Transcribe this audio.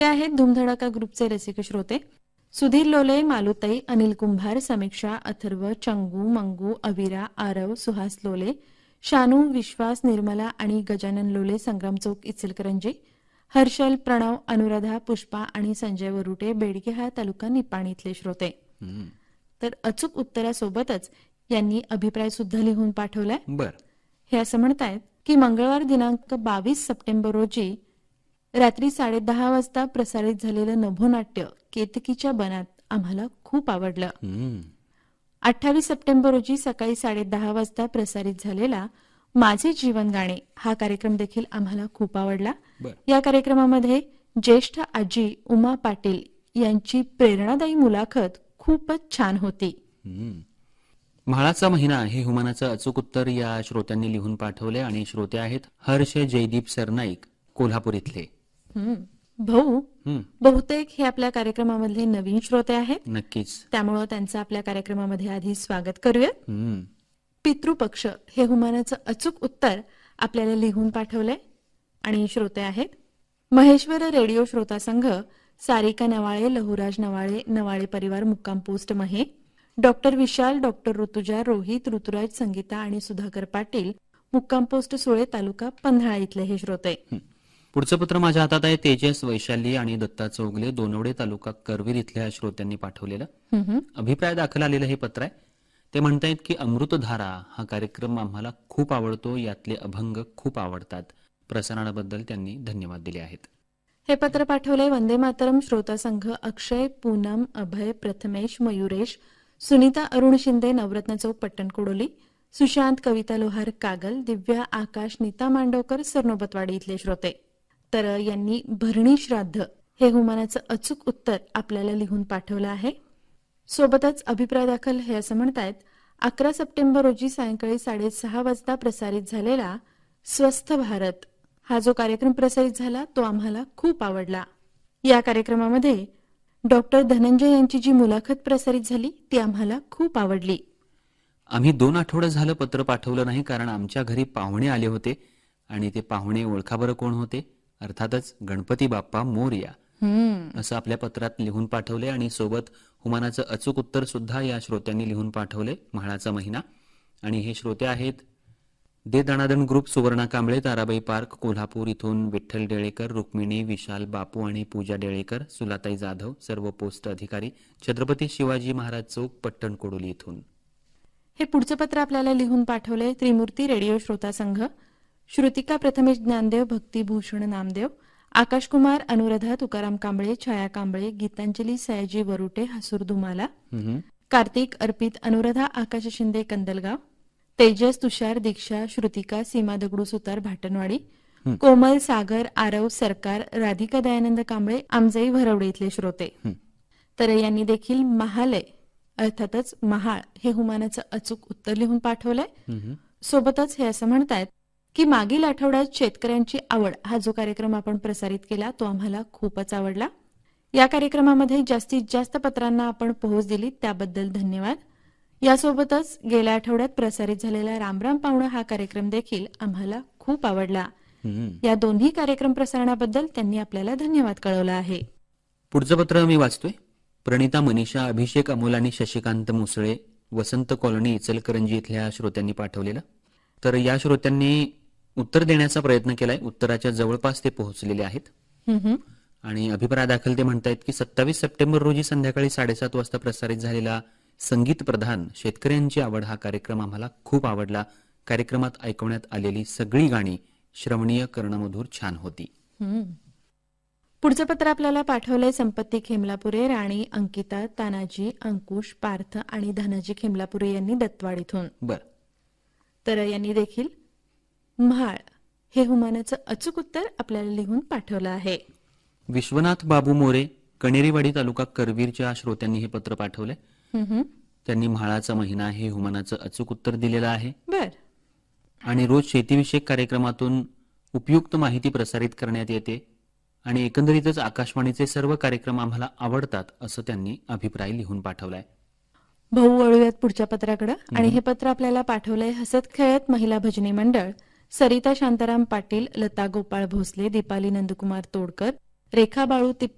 ते आहेत धूमधडाका ग्रुपचे रसिक श्रोते सुधीर लोले, मालुताई, अनिल कुंभार, समीक्षा, अथर्व, चंगू, मंगू, अविरा, आरव, सुहास लोले, शानू, विश्वास, निर्मला आणि गजानन लोले, संग्राम चौक, इचलकरंजी, हर्षल, प्रणव, अनुराधा, पुष्पा आणि संजय वरुटे, बेडगे तालुका निपाणी इथले श्रोते. तर अचूक उत्तरासोबतच यांनी अभिप्राय सुद्धा लिहून पाठवलाय. हे असं म्हणतायत की मंगळवार दिनांक 22 सप्टेंबर रोजी रात्री 10:30 वाजता प्रसारित झालेलं नभोनाट्य केतकीच्या बनात आम्हाला खूप आवडलं. 28 सप्टेंबर रोजी सकाळी 10:30 वाजता प्रसारित झालेला माझे जीवन गाणे हा कार्यक्रम देखील आम्हाला खूप आवडला. या कार्यक्रमामध्ये ज्येष्ठ आजी उमा पाटील यांची प्रेरणादायी मुलाखत खूपच छान होती. म्हाळाचा महिना हे हुमानाचं अचूक उत्तर या श्रोत्यांनी लिहून पाठवले आणि श्रोते आहेत हर्ष जयदीप सरनाईक, कोल्हापूर इथले. भाऊ, बहुतेक हे आपल्या कार्यक्रमामधले नवीन श्रोते आहेत. नक्कीच, त्यामुळे त्यांचं आपल्या कार्यक्रमामध्ये आधी स्वागत करूया. पितृपक्ष हे हुमानाचं अचूक उत्तर आपल्याला लिहून पाठवलंय आणि श्रोते आहेत महेश्वर रेडिओ श्रोता संघ, सारिका नवाळे, लहुराज नवाळे, नवाळे परिवार, मुक्काम पोस्ट महे, डॉक्टर विशाल, डॉक्टर ऋतुजा, रोहित, ऋतुराज, संगीता आणि सुधाकर पाटील, मुक्काम पोस्ट सुळे, तालुका पन्हाळा इथले हे श्रोते. पुढचं पत्र माझ्या हातात आहे. तेजस वैशाली आणि दत्ता चौगले, दोनवडे तालुका करवीर इथल्या श्रोत्यांनी पाठवलेलं अभिप्राय दाखल आलेलं हे पत्र आहे. ते म्हणतायत की अमृतधारा हा कार्यक्रम आम्हाला खूप आवडतो, यातले अभंग खूप आवडतात. प्रसारणाबद्दल त्यांनी धन्यवाद दिले आहेत. हे पत्र पाठवले वंदे मातरम श्रोता संघ, अक्षय, पूनम, अभय, प्रथमेश, मयुरेश, सुनीता अरुण शिंदे, नवरत्न चौक, पट्टण कोडोली, सुशांत, कविता लोहार, कागल, दिव्या, आकाश, नीता मांडवकर, सरनोबतवाडी इथले श्रोते. तर यांनी भरणी श्राद्ध हे हुमानाचं अचूक उत्तर आपल्याला लिहून पाठवलं आहे. सोबतच अभिप्राय दाखल हे असं म्हणतायत 11 सप्टेंबर रोजी सायंकाळी 6:30 वाजता प्रसारित झालेला स्वस्थ भारत हा जो कार्यक्रम प्रसारित झाला तो आम्हाला खूप आवडला. या कार्यक्रमामध्ये डॉक्टर धनंजय यांची जी मुलाखत प्रसारित झाली ती आम्हाला खूप आवडली. आम्ही 2 आठवडे झालं पत्र पाठवलं नाही, कारण आमच्या घरी पाहुणे आले होते आणि ते पाहुणे ओळखा बरं कोण होते? अर्थातच गणपती बाप्पा मोरया असं आपल्या पत्रात लिहून पाठवले. आणि सोबत हुमानाचं अचूक उत्तर सुद्धा या श्रोत्यांनी लिहून पाठवले, म्हाळाचा महिना. आणि हे श्रोते आहेत दे दणादण ग्रुप, सुवर्णा कांबळे, ताराबाई पार्क, कोल्हापूर इथून विठ्ठल डेळेकर, रुक्मिणी, विशाल, बापू आणि पूजा डेळेकर, सुलाताई जाधव, सर्व पोस्ट अधिकारी, छत्रपती शिवाजी महाराज चौक, पट्टण कोडोली इथून. हे पुढचं पत्र आपल्याला लिहून पाठवले त्रिमूर्ती रेडिओ श्रोता संघ, श्रुतिका प्रथमेश ज्ञानदेव, भक्तिभूषण नामदेव, आकाशकुमार, अनुराधा, तुकाराम कांबळे, छाया कांबळे, गीतांजली, सयाजी वरुटे, हसूर धुमाला, कार्तिक, अर्पित, अनुराधा, आकाश शिंदे, कंदलगाव, तेजस, तुषार, दीक्षा, श्रुतिका, सीमा दगडू सुतार, भाटणवाडी, कोमल, सागर, आरव, सरकार, राधिका दयानंद कांबळे, आमजाई, भरवडे इथले श्रोते. तर यांनी देखील महालय अर्थातच महाळ हे हुमानाचं अचूक उत्तर लिहून पाठवलंय. सोबतच हे असं म्हणतायत की मागील आठवड्यात शेतकऱ्यांची आवड हा जो कार्यक्रम आपण प्रसारित केला तो आम्हाला खूपच आवडला. या कार्यक्रमामध्ये जास्तीत जास्त पत्रांना आपण पोहोच दिली त्याबद्दल धन्यवाद. यासोबतच गेल्या आठवड्यात प्रसारित झालेला रामराम पाहुणा हा कार्यक्रम देखील आम्हाला खूप आवडला. या दोन्ही कार्यक्रम प्रसारणाबद्दल त्यांनी आपल्याला धन्यवाद कळवला आहे. पुढचं पत्र मी वाचतोय. प्रणिता, मनीषा, अभिषेक, अमोल आणि शशिकांत मुसळे, वसंत कॉलनी, इचलकरंजी इथल्या श्रोत्यांनी पाठवलेलं. तर या श्रोत्यांनी उत्तर देण्याचा प्रयत्न केलाय. उत्तराच्या जवळपास ते पोहोचलेले आहेत. आणि अभिप्राय दाखल ते म्हणतायत की 27 सप्टेंबर रोजी संध्याकाळी 7:30 वाजता प्रसारित झालेला संगीत प्रधान शेतकऱ्यांची आवड हा कार्यक्रम आम्हाला खूप आवडला. कार्यक्रमात ऐकवण्यात आलेली सगळी गाणी श्रवणीय, कर्णमधूर, छान होती. पुढचं पत्र आपल्याला पाठवलंय संपत्ती खेमलापुरे, राणी, अंकिता, तानाजी, अंकुश, पार्थ आणि धनाजी खेमलापुरे यांनी दत्तवाड इथून. तर यांनी देखील म्हाळ हे हुमानाचं अचूक उत्तर आपल्याला लिहून पाठवलं आहे. विश्वनाथ बाबू मोरे, कणेरीवाडी तालुका करवीरच्या श्रोत्यांनी हे पत्र पाठवले. त्यांनी म्हाळाचा महिना हे हुमानाचं अचूक उत्तर दिलेलं आहे. आणि रोज शेतीविषयक कार्यक्रमातून उपयुक्त माहिती प्रसारित करण्यात येते आणि एकंदरीतच आकाशवाणीचे सर्व कार्यक्रम आम्हाला आवडतात असं त्यांनी अभिप्राय लिहून पाठवलाय. भाऊ, वळूयात पुढच्या पत्राकडे. आणि हे पत्र आपल्याला पाठवलंय हसत खेळत महिला भजनी मंडळ, सरिता शांताराम पाटील, लता गोपाळ भोसले, दीपाली नंदकुमार तोडकर, रेखा बाळू